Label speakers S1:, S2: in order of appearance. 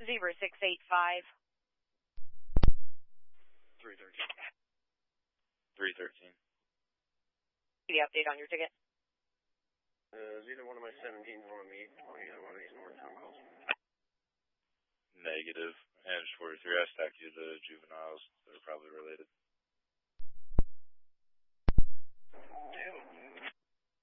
S1: 0685.
S2: 313. 313.
S1: The update on your ticket?
S2: Is either one of my 17s on me or either one of these Northtown calls? Negative. And 43, I stacked you the juveniles. They're probably related.